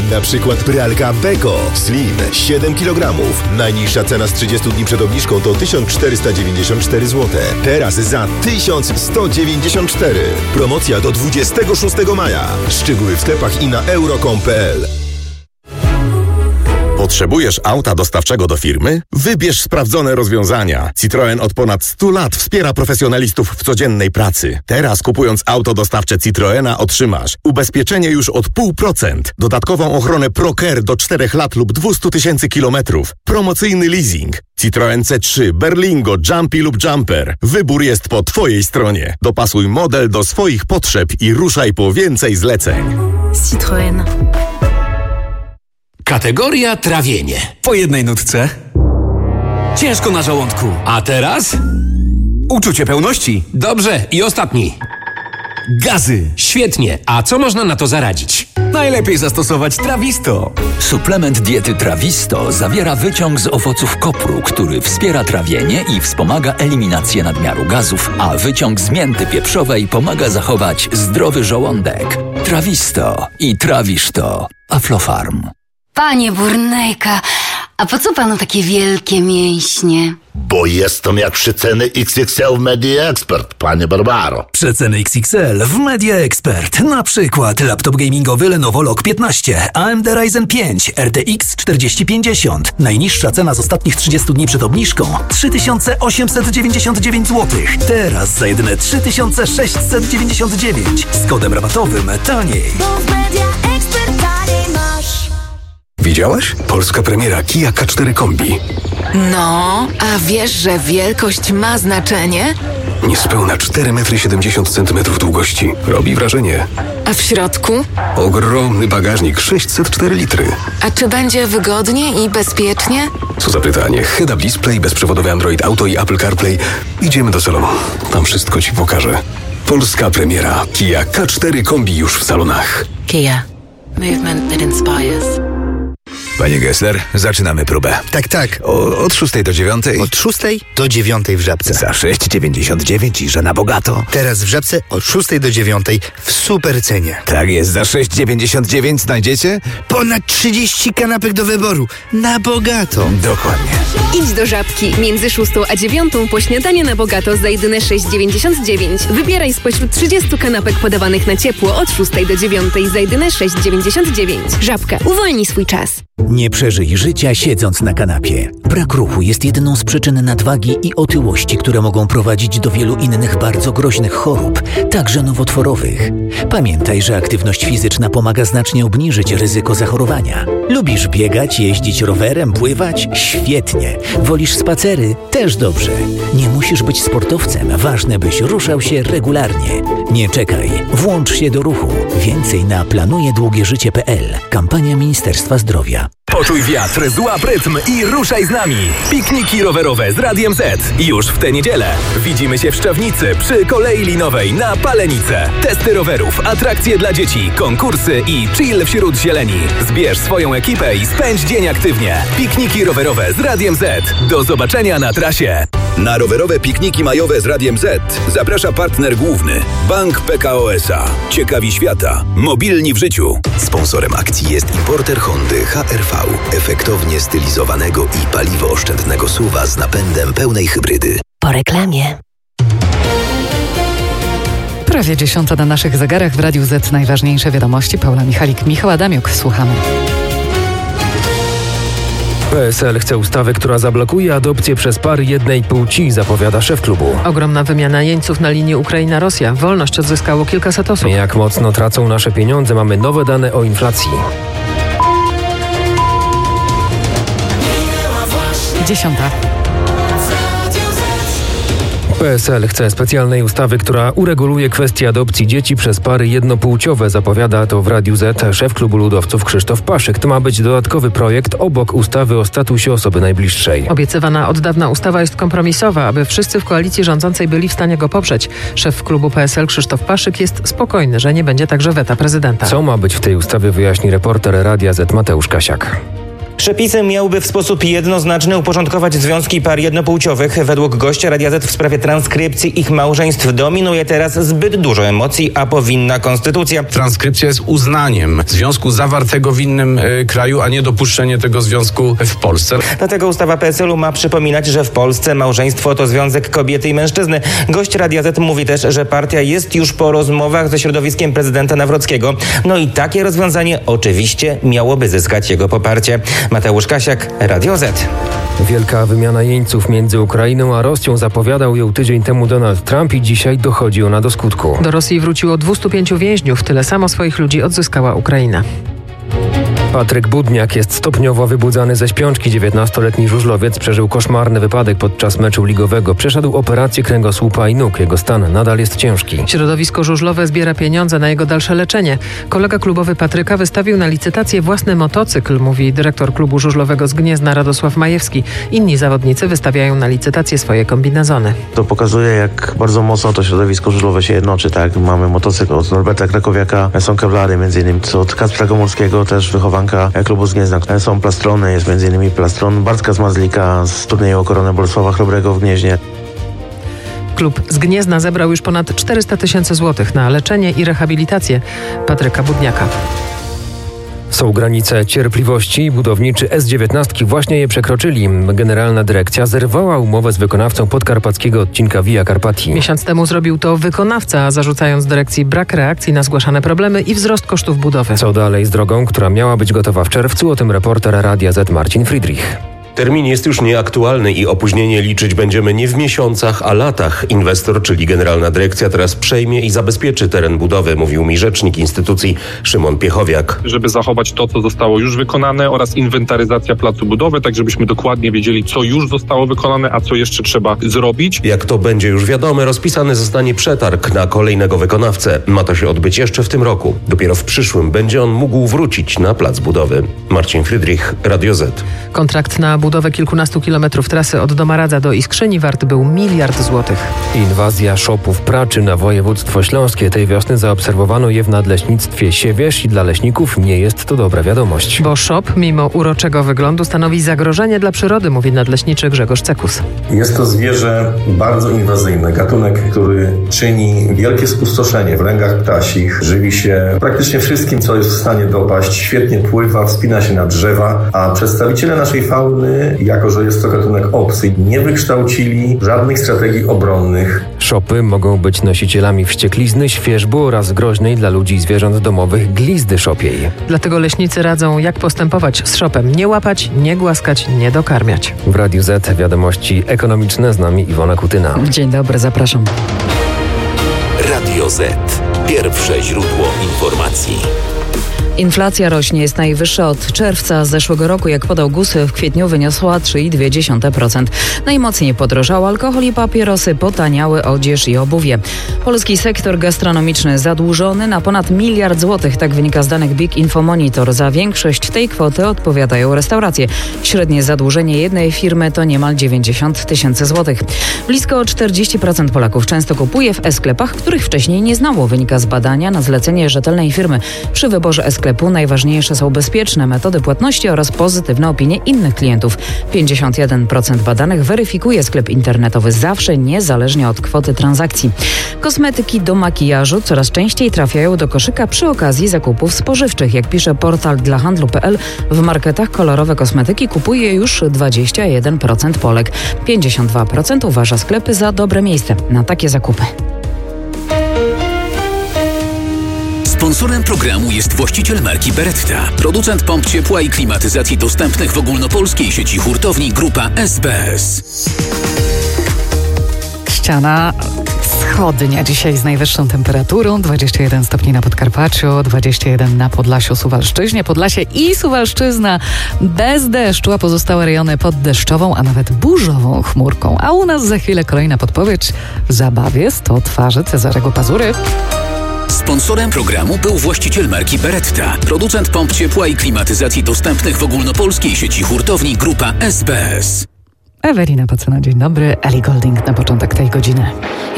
Na przykład pralka Beko Slim 7 kg. Najniższa cena z 30 dni przed obniżką to 1494 zł. Teraz za 1194. Promocja do 26 maja. Szczegóły w sklepach i na euro.com.pl. Potrzebujesz auta dostawczego do firmy? Wybierz sprawdzone rozwiązania. Citroen od ponad 100 lat wspiera profesjonalistów w codziennej pracy. Teraz kupując auto dostawcze Citroena otrzymasz ubezpieczenie już od 0,5%, dodatkową ochronę ProCare do 4 lat lub 200 000 kilometrów, promocyjny leasing. Citroen C3, Berlingo, Jumpy lub Jumper. Wybór jest po Twojej stronie. Dopasuj model do swoich potrzeb i ruszaj po więcej zleceń. Citroen. Kategoria trawienie. Po jednej nutce. Ciężko na żołądku. A teraz? Uczucie pełności. Dobrze, i ostatni. Gazy. Świetnie. A co można na to zaradzić? Najlepiej zastosować Trawisto. Suplement diety Trawisto zawiera wyciąg z owoców kopru, który wspiera trawienie i wspomaga eliminację nadmiaru gazów, a wyciąg z mięty pieprzowej pomaga zachować zdrowy żołądek. Trawisto i trawisz to. Aflofarm. Panie Burnejka, a po co panu takie wielkie mięśnie? Bo jestem jak przeceny XXL w Media Expert, panie Barbaro. Przeceny XXL w Media Expert. Na przykład laptop gamingowy Lenovo Log 15, AMD Ryzen 5, RTX 4050. Najniższa cena z ostatnich 30 dni przed obniżką 3899 zł. Teraz za jedyne 3699. Z kodem rabatowym taniej. Bo w Media Expert taniej masz. Widziałaś? Polska premiera Kia K4 Kombi. No, a wiesz, że wielkość ma znaczenie? Niespełna 4,70 m długości. Robi wrażenie. A w środku? Ogromny bagażnik, 604 litry. A czy będzie wygodnie i bezpiecznie? Co za pytanie. Head-up display, bezprzewodowy Android Auto i Apple CarPlay. Idziemy do salonu. Tam wszystko Ci pokażę. Polska premiera Kia K4 Kombi już w salonach. Kia. Movement that inspires. Panie Gessler, zaczynamy próbę. Tak. Od 6 do 9. Od 6 do 9 w Żabce. Za 6,99 i że na bogato. Teraz w Żabce od 6 do 9 w super cenie. Tak jest, za 6,99 znajdziecie? Ponad 30 kanapek do wyboru. Na bogato. Dokładnie. Idź do Żabki. Między 6 a 9 po śniadanie na bogato za jedyne 6,99. Wybieraj spośród 30 kanapek podawanych na ciepło od 6 do 9 za jedyne 6,99. Żabka. Uwolnij swój czas. Nie przeżyj życia siedząc na kanapie. Brak ruchu jest jedną z przyczyn nadwagi i otyłości, które mogą prowadzić do wielu innych bardzo groźnych chorób, także nowotworowych. Pamiętaj, że aktywność fizyczna pomaga znacznie obniżyć ryzyko zachorowania. Lubisz biegać, jeździć rowerem, pływać? Świetnie. Wolisz spacery? Też dobrze. Nie musisz być sportowcem, ważne byś ruszał się regularnie. Nie czekaj, włącz się do ruchu. Więcej na planujedługieżycie.pl. Kampania Ministerstwa Zdrowia. Poczuj wiatr, złap rytm i ruszaj z nami. Pikniki rowerowe z Radiem Z. Już w tę niedzielę. Widzimy się w Szczawnicy przy kolei linowej na Palenicę. Testy rowerów, atrakcje dla dzieci, konkursy i chill wśród zieleni. Zbierz swoją ekipę i spędź dzień aktywnie. Pikniki rowerowe z Radiem Z. Do zobaczenia na trasie. Na rowerowe pikniki majowe z Radiem Z zaprasza partner główny Bank PKO SA. Ciekawi świata. Mobilni w życiu. Sponsorem akcji jest importer Hondy HR-V. Efektownie stylizowanego i paliwooszczędnego SUV-a z napędem pełnej hybrydy. Po reklamie. Prawie 10 na naszych zegarach w Radiu Z. Najważniejsze wiadomości. Paula Michalik, Michał Adamiuk. Słuchamy. PSL chce ustawy, która zablokuje adopcję przez pary jednej płci, zapowiada szef klubu. Ogromna wymiana jeńców na linii Ukraina-Rosja. Wolność odzyskało kilkaset osób. Jak mocno tracą nasze pieniądze, mamy nowe dane o inflacji. 10. PSL chce specjalnej ustawy, która ureguluje kwestię adopcji dzieci przez pary jednopłciowe, zapowiada to w Radiu Z szef klubu ludowców Krzysztof Paszyk. To ma być dodatkowy projekt obok ustawy o statusie osoby najbliższej. Obiecywana od dawna ustawa jest kompromisowa, aby wszyscy w koalicji rządzącej byli w stanie go poprzeć. Szef klubu PSL Krzysztof Paszyk jest spokojny, że nie będzie także weta prezydenta. Co ma być w tej ustawie, wyjaśni reporter Radia Z Mateusz Kasiak. Przepisy miałyby w sposób jednoznaczny uporządkować związki par jednopłciowych. Według gościa Radia Z w sprawie transkrypcji ich małżeństw dominuje teraz zbyt dużo emocji, a powinna konstytucja. Transkrypcja jest uznaniem związku zawartego w innym kraju, a nie dopuszczenie tego związku w Polsce. Dlatego ustawa PSL-u ma przypominać, że w Polsce małżeństwo to związek kobiety i mężczyzny. Gość Radia Z mówi też, że partia jest już po rozmowach ze środowiskiem prezydenta Nawrockiego. No i takie rozwiązanie oczywiście miałoby zyskać jego poparcie. Mateusz Kasiak, Radio Z. Wielka wymiana jeńców między Ukrainą a Rosją, zapowiadał ją tydzień temu Donald Trump i dzisiaj dochodzi ona do skutku. Do Rosji wróciło 205 więźniów, tyle samo swoich ludzi odzyskała Ukraina. Patryk Budniak jest stopniowo wybudzany ze śpiączki. 19-letni żużlowiec przeżył koszmarny wypadek podczas meczu ligowego. Przeszedł operację kręgosłupa i nóg. Jego stan nadal jest ciężki. Środowisko żużlowe zbiera pieniądze na jego dalsze leczenie. Kolega klubowy Patryka wystawił na licytację własny motocykl, mówi dyrektor klubu żużlowego z Gniezna Radosław Majewski. Inni zawodnicy wystawiają na licytację swoje kombinezony. To pokazuje, jak bardzo mocno to środowisko żużlowe się jednoczy. Tak? Mamy motocykl od Norberta Krakowiaka, są kewlary m.in. od Kacpra Komorskiego, też wychowanka klubu z Gniezna. Są plastrony, jest m.in. plastron Bartka Zmazlika z turnieju o koronę Bolesława Chrobrego w Gnieźnie. Klub z Gniezna zebrał już ponad 400 000 złotych na leczenie i rehabilitację Patryka Budniaka. Są granice cierpliwości. Budowniczy S19 właśnie je przekroczyli. Generalna dyrekcja zerwała umowę z wykonawcą podkarpackiego odcinka Via Carpatii. Miesiąc temu zrobił to wykonawca, zarzucając dyrekcji brak reakcji na zgłaszane problemy i wzrost kosztów budowy. Co dalej z drogą, która miała być gotowa w czerwcu? O tym reporter Radia Z Marcin Friedrich. Termin jest już nieaktualny i opóźnienie liczyć będziemy nie w miesiącach, a latach. Inwestor, czyli Generalna Dyrekcja, teraz przejmie i zabezpieczy teren budowy, mówił mi rzecznik instytucji Szymon Piechowiak. Żeby zachować to, co zostało już wykonane oraz inwentaryzacja placu budowy, tak żebyśmy dokładnie wiedzieli, co już zostało wykonane, a co jeszcze trzeba zrobić. Jak to będzie już wiadome, rozpisany zostanie przetarg na kolejnego wykonawcę. Ma to się odbyć jeszcze w tym roku. Dopiero w przyszłym będzie on mógł wrócić na plac budowy. Marcin Friedrich, Radio Z. Kontrakt na budowę kilkunastu kilometrów trasy od Domaradza do Iskrzyni wart był 1 miliard złotych. Inwazja szopów praczy na województwo śląskie. Tej wiosny zaobserwowano je w nadleśnictwie Siewierz i dla leśników nie jest to dobra wiadomość. Bo szop, mimo uroczego wyglądu, stanowi zagrożenie dla przyrody, mówi nadleśniczy Grzegorz Cekus. Jest to zwierzę bardzo inwazyjne, gatunek, który czyni wielkie spustoszenie w lęgach ptasich, żywi się praktycznie wszystkim, co jest w stanie dopaść, świetnie pływa, wspina się na drzewa, a przedstawiciele naszej fauny, jako że jest to gatunek obcy, nie wykształcili żadnych strategii obronnych. Szopy mogą być nosicielami wścieklizny, świerzbu oraz groźnej dla ludzi i zwierząt domowych glizdy szopiej. Dlatego leśnicy radzą, jak postępować z szopem. Nie łapać, nie głaskać, nie dokarmiać. W Radiu Z wiadomości ekonomiczne, z nami Iwona Kutyna. Dzień dobry, zapraszam. Radio Z. Pierwsze źródło informacji. Inflacja rośnie, jest najwyższa od czerwca zeszłego roku. Jak podał GUS, w kwietniu wyniosła 3,2%. Najmocniej podrożał alkohol i papierosy, potaniały odzież i obuwie. Polski sektor gastronomiczny zadłużony na ponad 1 miliard złotych. Tak wynika z danych Big Info Monitor. Za większość tej kwoty odpowiadają restauracje. Średnie zadłużenie jednej firmy to niemal 90 000 złotych. Blisko 40% Polaków często kupuje w e-sklepach, których wcześniej nie znało. Wynika z badania na zlecenie rzetelnej firmy. Przy wyborze e-sklepu najważniejsze są bezpieczne metody płatności oraz pozytywne opinie innych klientów. 51% badanych weryfikuje sklep internetowy zawsze, niezależnie od kwoty transakcji. Kosmetyki do makijażu coraz częściej trafiają do koszyka przy okazji zakupów spożywczych. Jak pisze portal dla handlu.pl, w marketach kolorowe kosmetyki kupuje już 21% Polek. 52% uważa sklepy za dobre miejsce na takie zakupy. Sponsorem programu jest właściciel marki Beretta, producent pomp ciepła i klimatyzacji dostępnych w ogólnopolskiej sieci hurtowni Grupa SBS. Ściana wschodnia dzisiaj z najwyższą temperaturą, 21 stopni na Podkarpaciu, 21 na Podlasiu, Suwalszczyźnie, Podlasie i Suwalszczyzna bez deszczu, a pozostałe rejony pod deszczową, a nawet burzową chmurką. A u nas za chwilę kolejna podpowiedź w zabawie 100 twarzy Cezarego Pazury. Sponsorem programu był właściciel marki Beretta, producent pomp ciepła i klimatyzacji dostępnych w ogólnopolskiej sieci hurtowni Grupa SBS. Ewelina Pacyna, dzień dobry. Ellie Goulding na początek tej godziny.